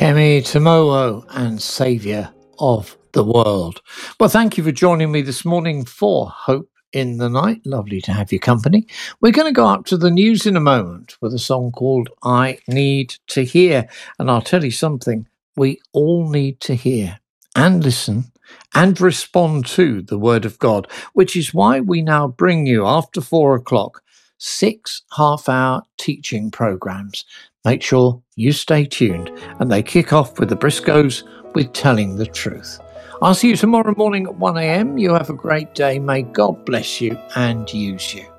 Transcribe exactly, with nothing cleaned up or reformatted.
Kemi Tomowo and Saviour of the World. Well, thank you for joining me this morning for Hope in the Night. Lovely to have your company. We're going to go up to the news in a moment with a song called I Need to Hear. And I'll tell you something, we all need to hear and listen and respond to the Word of God, which is why we now bring you, after four o'clock, six half-hour teaching programs. Make sure you stay tuned, and they kick off with the Briscoes with Telling the Truth. I'll see you tomorrow morning at one a.m. You have a great day. May God bless you and use you.